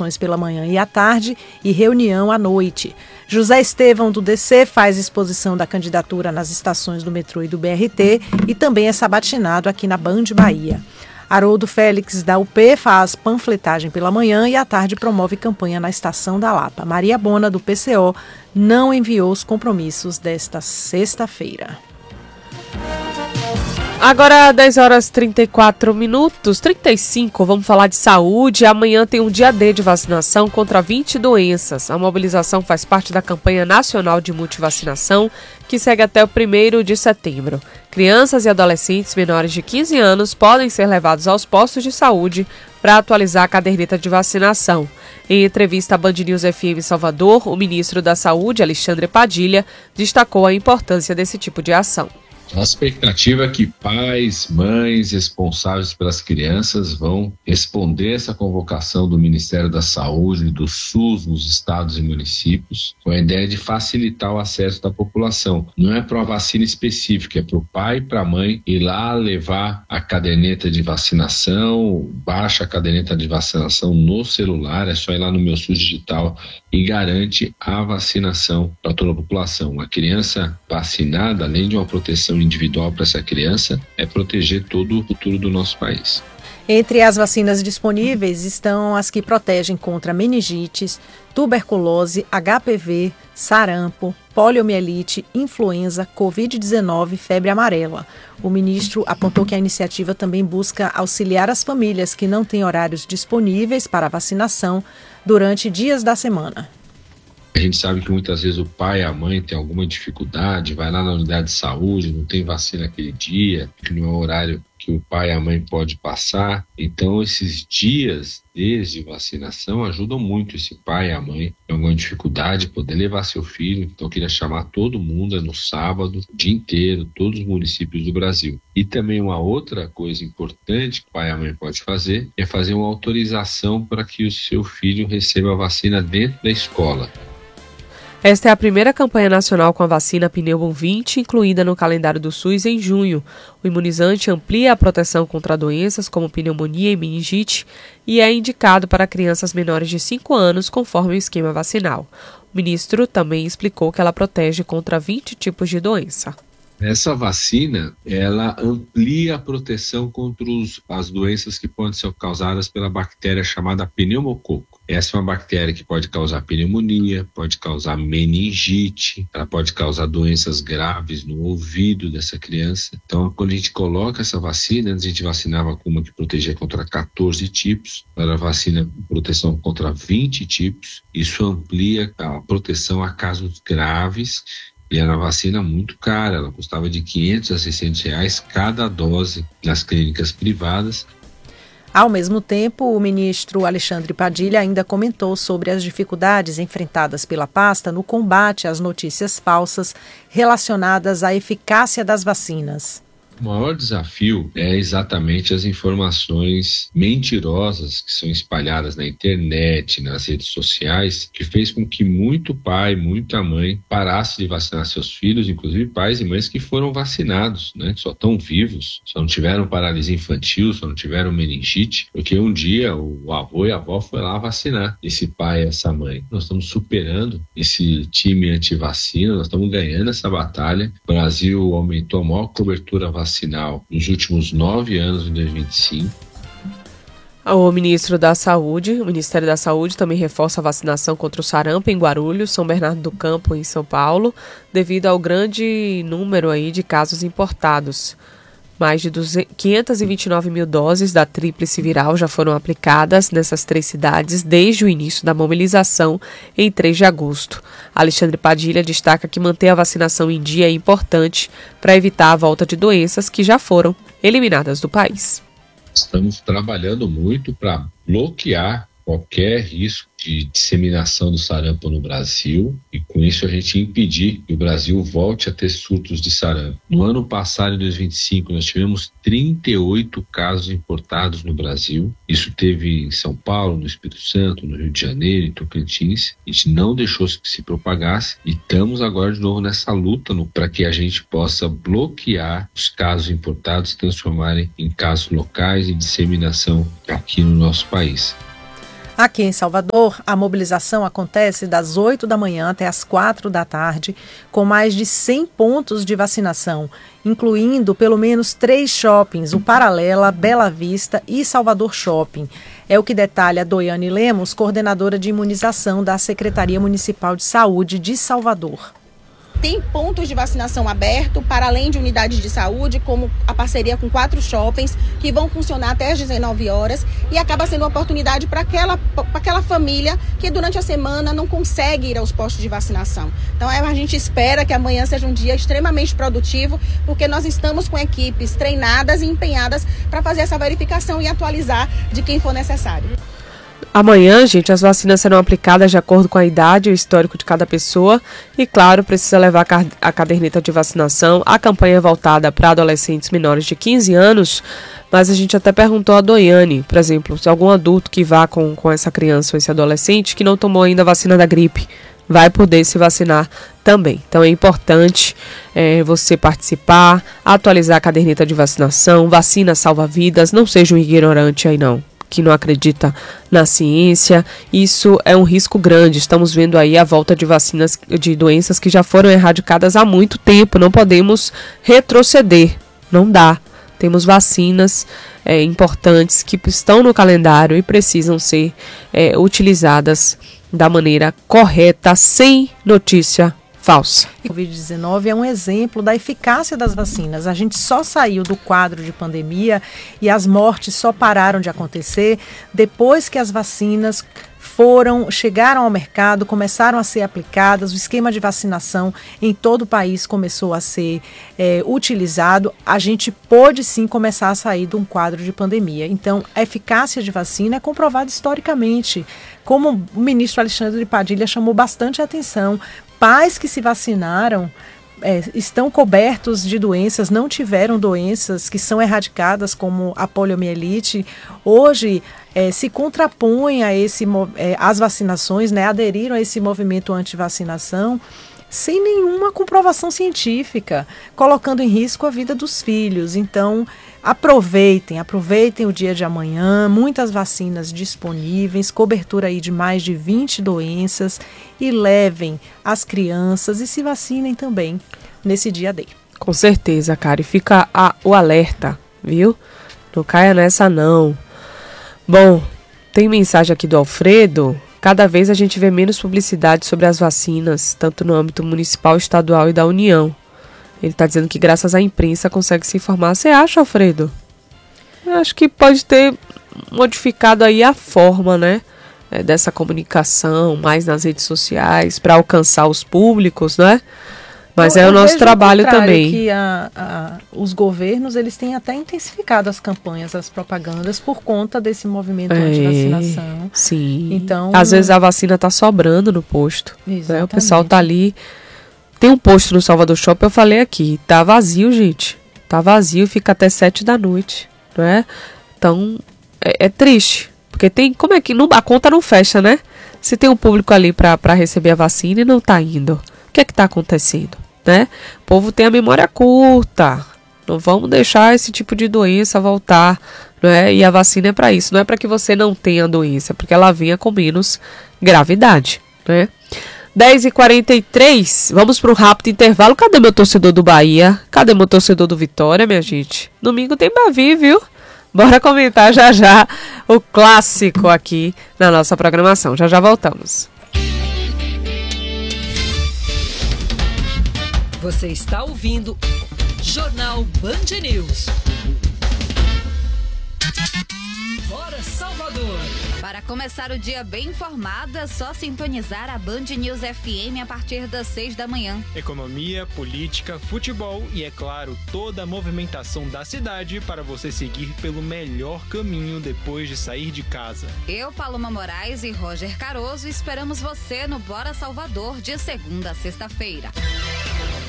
apresentações pela manhã e à tarde e reunião à noite. José Estevão, do DC, faz exposição da candidatura nas estações do metrô e do BRT e também é sabatinado aqui na Band Bahia. Haroldo Félix, da UP, faz panfletagem pela manhã e à tarde promove campanha na Estação da Lapa. Maria Bona, do PCO, não enviou os compromissos desta sexta-feira. Agora, 10h34, 35, vamos falar de saúde. Amanhã tem um dia D de vacinação contra 20 doenças. A mobilização faz parte da campanha nacional de multivacinação, que segue até o 1º de setembro. Crianças e adolescentes menores de 15 anos podem ser levados aos postos de saúde para atualizar a caderneta de vacinação. Em entrevista à Band News FM Salvador, o ministro da Saúde, Alexandre Padilha, destacou a importância desse tipo de ação. A expectativa é que pais, mães responsáveis pelas crianças vão responder essa convocação do Ministério da Saúde e do SUS nos estados e municípios, com a ideia de facilitar o acesso da população. Não é para uma vacina específica, é para o pai e para a mãe ir lá levar a caderneta de vacinação, baixa a caderneta de vacinação no celular, é só ir lá no Meu SUS Digital e garante a vacinação para toda a população. A criança vacinada, além de uma proteção individual para essa criança, é proteger todo o futuro do nosso país. Entre as vacinas disponíveis estão as que protegem contra meningites, tuberculose, HPV, sarampo, poliomielite, influenza, Covid-19 e febre amarela. O ministro apontou que a iniciativa também busca auxiliar as famílias que não têm horários disponíveis para a vacinação durante dias da semana. A gente sabe que muitas vezes o pai e a mãe têm alguma dificuldade, vai lá na unidade de saúde, não tem vacina aquele dia, que não é o horário que o pai e a mãe podem passar. Então, esses dias de vacinação ajudam muito esse pai e a mãe que tem alguma dificuldade poder levar seu filho. Então, eu queria chamar todo mundo no sábado, o dia inteiro, todos os municípios do Brasil. E também uma outra coisa importante que o pai e a mãe podem fazer é fazer uma autorização para que o seu filho receba a vacina dentro da escola. Esta é a primeira campanha nacional com a vacina Pneumo 20, incluída no calendário do SUS em junho. O imunizante amplia a proteção contra doenças como pneumonia e meningite e é indicado para crianças menores de 5 anos, conforme o esquema vacinal. O ministro também explicou que ela protege contra 20 tipos de doença. Essa vacina, ela amplia a proteção contra as doenças que podem ser causadas pela bactéria chamada pneumococo. Essa é uma bactéria que pode causar pneumonia, pode causar meningite, ela pode causar doenças graves no ouvido dessa criança. Então, quando a gente coloca essa vacina, antes a gente vacinava com uma que protegia contra 14 tipos, agora a vacina proteção contra 20 tipos. Isso amplia a proteção a casos graves. E era uma vacina muito cara, ela custava de R$500 a R$600 cada dose nas clínicas privadas. Ao mesmo tempo, o ministro Alexandre Padilha ainda comentou sobre as dificuldades enfrentadas pela pasta no combate às notícias falsas relacionadas à eficácia das vacinas. O maior desafio é exatamente as informações mentirosas que são espalhadas na internet, nas redes sociais, que fez com que muito pai, muita mãe parasse de vacinar seus filhos, inclusive pais e mães que foram vacinados, né? Só estão vivos, só não tiveram paralisia infantil, só não tiveram meningite, porque um dia o avô e a avó foram lá vacinar esse pai e essa mãe. Nós estamos superando esse time anti-vacina, nós estamos ganhando essa batalha. O Brasil aumentou a maior cobertura vacinal nos últimos 9 anos, em 2025. O Ministério da Saúde também reforça a vacinação contra o sarampo em Guarulhos, São Bernardo do Campo, em São Paulo, devido ao grande número aí de casos importados. Mais de 529 mil doses da tríplice viral já foram aplicadas nessas 3 cidades desde o início da mobilização em 3 de agosto. Alexandre Padilha destaca que manter a vacinação em dia é importante para evitar a volta de doenças que já foram eliminadas do país. Estamos trabalhando muito para bloquear qualquer risco de disseminação do sarampo no Brasil e com isso a gente impedir que o Brasil volte a ter surtos de sarampo. No ano passado, em 2025, nós tivemos 38 casos importados no Brasil. Isso teve em São Paulo, no Espírito Santo, no Rio de Janeiro, em Tocantins. A gente não deixou que se propagasse e estamos agora de novo nessa luta para que a gente possa bloquear os casos importados, transformarem em casos locais e disseminação aqui no nosso país. Aqui em Salvador, a mobilização acontece das 8 da manhã até as 4 da tarde, com mais de 100 pontos de vacinação, incluindo pelo menos 3 shoppings, o Paralela, Bela Vista e Salvador Shopping. É o que detalha Doiane Lemos, coordenadora de imunização da Secretaria Municipal de Saúde de Salvador. Tem pontos de vacinação abertos, para além de unidades de saúde, como a parceria com 4 shoppings, que vão funcionar até às 19 horas, e acaba sendo uma oportunidade para aquela família que durante a semana não consegue ir aos postos de vacinação. Então a gente espera que amanhã seja um dia extremamente produtivo, porque nós estamos com equipes treinadas e empenhadas para fazer essa verificação e atualizar de quem for necessário. Amanhã, gente, as vacinas serão aplicadas de acordo com a idade e o histórico de cada pessoa e, claro, precisa levar a caderneta de vacinação. A campanha é voltada para adolescentes menores de 15 anos, mas a gente até perguntou a Doiane, por exemplo, se algum adulto que vá com essa criança ou esse adolescente que não tomou ainda a vacina da gripe vai poder se vacinar também. Então é importante você participar, atualizar a caderneta de vacinação. Vacina salva vidas, não seja um ignorante aí não, que não acredita na ciência. Isso é um risco grande. Estamos vendo aí a volta de vacinas de doenças que já foram erradicadas há muito tempo. Não podemos retroceder. Não dá. Temos vacinas importantes que estão no calendário e precisam ser utilizadas da maneira correta, sem notícia falsa. O Covid-19 é um exemplo da eficácia das vacinas. A gente só saiu do quadro de pandemia e as mortes só pararam de acontecer depois que as vacinas chegaram ao mercado, começaram a ser aplicadas, o esquema de vacinação em todo o país começou a ser utilizado. A gente pôde sim começar a sair de um quadro de pandemia. Então, a eficácia de vacina é comprovada historicamente. Como o ministro Alexandre Padilha chamou bastante atenção, pais que se vacinaram estão cobertos de doenças, não tiveram doenças que são erradicadas, como a poliomielite. Hoje se contrapõem a as vacinações, aderiram a esse movimento anti-vacinação sem nenhuma comprovação científica, colocando em risco a vida dos filhos. Então, aproveitem o dia de amanhã, muitas vacinas disponíveis, cobertura aí de mais de 20 doenças, e levem as crianças e se vacinem também nesse dia D. Com certeza, cara, e fica o alerta, viu? Não caia nessa não. Bom, tem mensagem aqui do Alfredo. Cada vez a gente vê menos publicidade sobre as vacinas, tanto no âmbito municipal, estadual e da União. Ele está dizendo que graças à imprensa consegue se informar. Você acha, Alfredo? Eu acho que pode ter modificado aí a forma, dessa comunicação, mais nas redes sociais, para alcançar os públicos, Mas é o nosso trabalho também. Que os governos, eles têm até intensificado as campanhas, as propagandas, por conta desse movimento anti-vacinação. Sim. Então, às vezes a vacina está sobrando no posto. O pessoal está ali. Tem um posto no Salvador Shopping, eu falei aqui, tá vazio, gente. Tá vazio, fica até 7 da noite, Então, é triste. Porque como é que a conta não fecha, Se tem um público ali para receber a vacina e não tá indo. O que é que está acontecendo, O povo tem a memória curta. Não vamos deixar esse tipo de doença voltar, E a vacina é para isso. Não é para que você não tenha a doença, é porque ela venha com menos gravidade, 10h43, vamos para um rápido intervalo. Cadê meu torcedor do Bahia? Cadê meu torcedor do Vitória, minha gente? Domingo tem Bavi, viu? Bora comentar já o clássico aqui na nossa programação. Já voltamos. Você está ouvindo Jornal Band News. Bora, Salvador! Para começar o dia bem informado, é só sintonizar a Band News FM a partir das 6 da manhã. Economia, política, futebol e, é claro, toda a movimentação da cidade para você seguir pelo melhor caminho depois de sair de casa. Eu, Paloma Moraes e Roger Caroso esperamos você no Bora Salvador de segunda a sexta-feira.